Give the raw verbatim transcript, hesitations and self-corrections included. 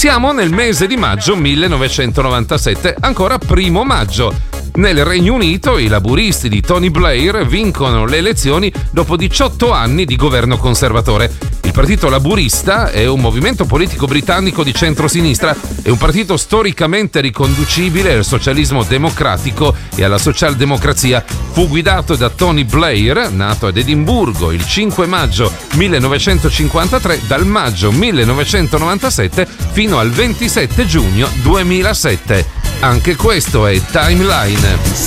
Siamo nel mese di maggio millenovecentonovantasette, ancora primo maggio. Nel Regno Unito i laburisti di Tony Blair vincono le elezioni dopo diciotto anni di governo conservatore. Il Partito Laburista è un movimento politico britannico di centrosinistra, è un partito storicamente riconducibile al socialismo democratico e alla socialdemocrazia. Fu guidato da Tony Blair, nato ad Edimburgo il cinque maggio millenovecentocinquantatré, dal maggio millenovecentonovantasette fino al ventisette giugno duemilasette. Anche questo è Timeline.